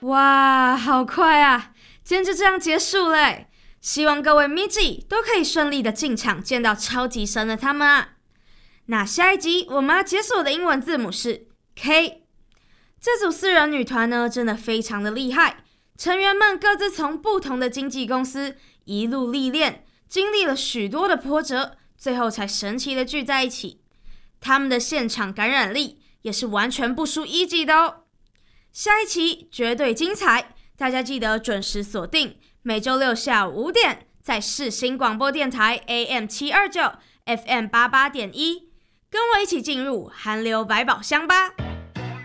哇，好快啊！今天就这样结束了，希望各位咪吉都可以顺利的进场见到超级神的他们啊。那下一集我们要解锁的英文字母是 K。这组4人女团呢，真的非常的厉害，成员们各自从不同的经纪公司一路历练，经历了许多的波折，最后才神奇的聚在一起。他们的现场感染力也是完全不输一季的哦。下一期绝对精彩，大家记得准时锁定，每周六下午5点，在世新广播电台 AM729 FM88.1，跟我一起进入韩流百宝箱吧。